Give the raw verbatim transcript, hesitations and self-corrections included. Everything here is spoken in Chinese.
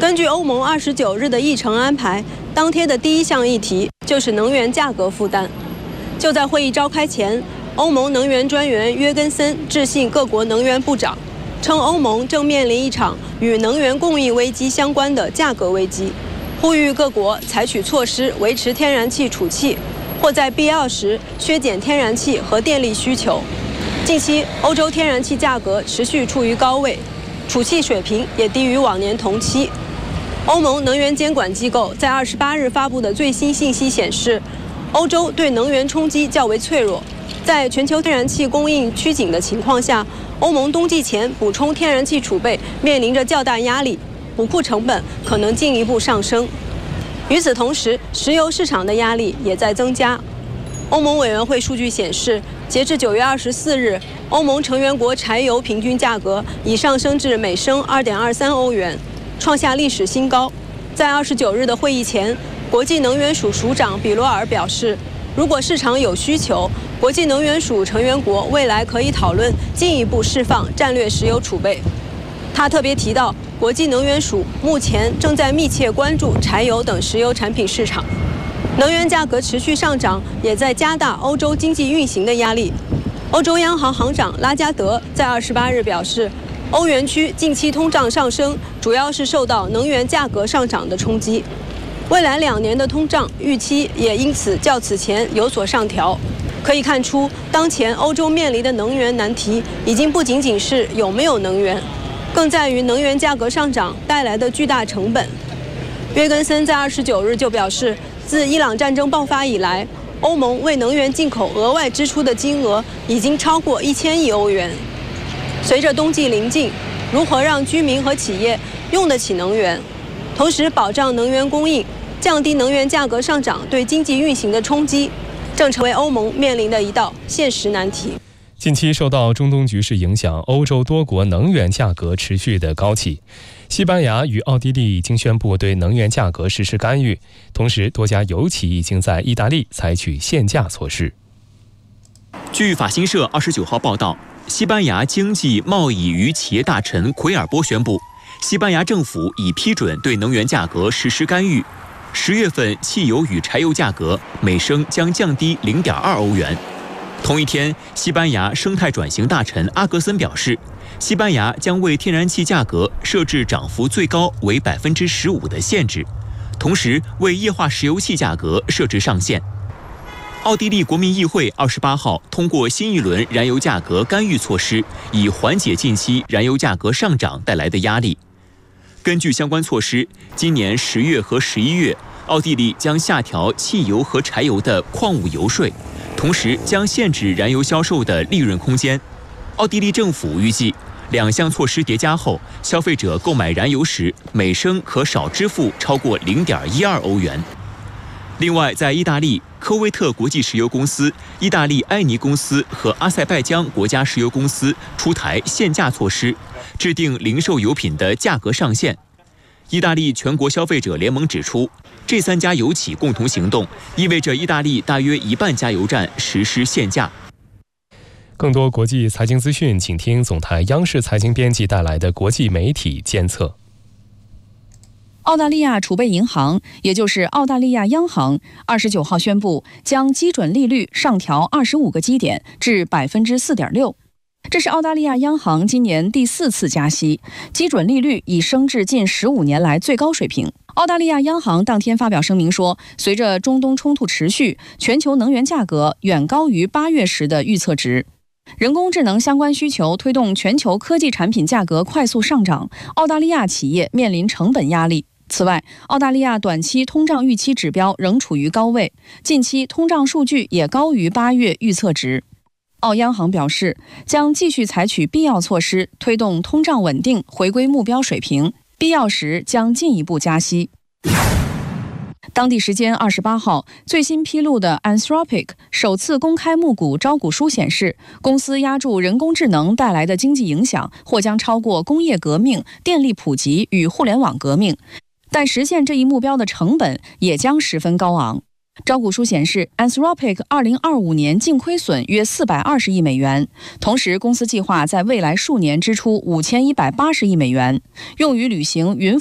根据欧盟二十九日的议程安排，当天的第一项议题就是能源价格负担。就在会议召开前，欧盟能源专员约根森致信各国能源部长，称欧盟正面临一场与能源供应危机相关的价格危机，呼吁各国采取措施维持天然气储气，或在必要时削减天然气和电力需求。近期，欧洲天然气价格持续处于高位，储气水平也低于往年同期。欧盟能源监管机构在二十八日发布的最新信息显示，欧洲对能源冲击较为脆弱。在全球天然气供应趋紧的情况下，欧盟冬季前补充天然气储备面临着较大压力，补库成本可能进一步上升。与此同时，石油市场的压力也在增加。欧盟委员会数据显示，截至九月二十四日，欧盟成员国柴油平均价格已上升至每升二点二三欧元，创下历史新高。在二十九日的会议前，国际能源署署长比罗尔表示，如果市场有需求，国际能源署成员国未来可以讨论进一步释放战略石油储备。他特别提到，国际能源署目前正在密切关注柴油等石油产品市场。能源价格持续上涨，也在加大欧洲经济运行的压力。欧洲央行行长拉加德在二十八日表示，欧元区近期通胀上升，主要是受到能源价格上涨的冲击。未来两年的通胀预期也因此较此前有所上调。可以看出，当前欧洲面临的能源难题已经不仅仅是有没有能源，更在于能源价格上涨带来的巨大成本。约根森在二十九日就表示，自伊朗战争爆发以来，欧盟为能源进口额外支出的金额已经超过一千亿欧元。随着冬季临近，如何让居民和企业用得起能源，同时保障能源供应，降低能源价格上涨对经济运行的冲击，正成为欧盟面临的一道现实难题。 近期受到中东局势影响，欧洲多国能源价格持续的高企。西班牙与奥地利已经宣布对能源价格实施干预，同时多家油企已经在意大利采取限价措施。 据法新社二十九号报道，西班牙经济贸易与企业大臣奎尔波宣布，西班牙政府已批准对能源价格实施干预。十月份汽油与柴油价格每升将降低零点二欧元。同一天，西班牙生态转型大臣阿格森表示，西班牙将为天然气价格设置涨幅最高为百分之十五的限制，同时为液化石油气价格设置上限。奥地利国民议会二十八号通过新一轮燃油价格干预措施，以缓解近期燃油价格上涨带来的压力。根据相关措施，今年十月和十一月，奥地利将下调汽油和柴油的矿物油税，同时将限制燃油销售的利润空间。奥地利政府预计，两项措施叠加后，消费者购买燃油时每升可少支付超过零点一二欧元。另外，在意大利，科威特国际石油公司、意大利埃尼公司和阿塞拜疆国家石油公司出台限价措施，制定零售油品的价格上限。意大利全国消费者联盟指出，这三家油企共同行动，意味着意大利大约一半加油站实施限价。 更多国际财经资讯，请听总台央视财经编辑带来的国际媒体监测。 澳大利亚储备银行，也就是澳大利亚央行，二十九号宣布将基准利率上调二十五个基点至百分之四点六。这是澳大利亚央行今年第四次加息，基准利率已升至近十五年来最高水平。澳大利亚央行当天发表声明说，随着中东冲突持续，全球能源价格远高于八月时的预测值。人工智能相关需求推动全球科技产品价格快速上涨，澳大利亚企业面临成本压力。此外，澳大利亚短期通胀预期指标仍处于高位，近期通胀数据也高于八月预测值。澳央行表示，将继续采取必要措施，推动通胀稳定回归目标水平，必要时将进一步加息。当地时间二十八号，最新披露的 Anthropic 首次公开募股招股书显示，公司押注人工智能带来的经济影响或将超过工业革命、电力普及与互联网革命，但实现这一目标的成本也将十分高昂。招股书显示 ，Anthropic 二零二五年净亏损约四百二十亿美元，同时公司计划在未来数年支出五千一百八十亿美元，用于履行云